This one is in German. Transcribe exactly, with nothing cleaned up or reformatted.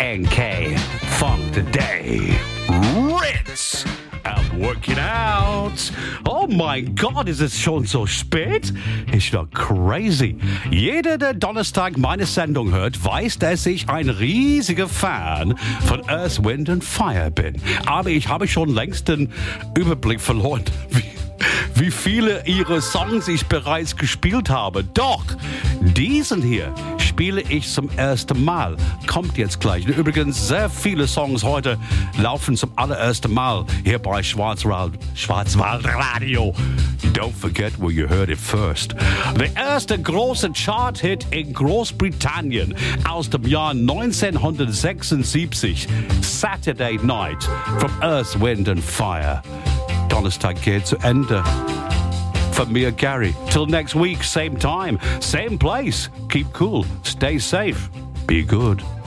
N K Funk Today. Ritz! I'm working out. Oh mein Gott, ist es schon so spät? Ist doch crazy. Jeder, der Donnerstag meine Sendung hört, weiß, dass ich ein riesiger Fan von Earth, Wind and Fire bin. Aber ich habe schon längst den Überblick verloren, wie wie viele ihrer Songs ich bereits gespielt habe. Doch, diesen hier spiele ich zum ersten Mal. Kommt jetzt gleich. Übrigens, sehr viele Songs heute laufen zum allerersten Mal hier bei Schwarzwald, Schwarzwaldradio. Don't forget where you heard it first. Der erste große Chart-Hit in Großbritannien aus dem Jahr neunzehnhundertsechsundsiebzig. Saturday Night from Earth, Wind and Fire. Donnerstag geht zu Ende. Von mir, Gary. Till next week, same time, same place. Keep cool, stay safe, be good.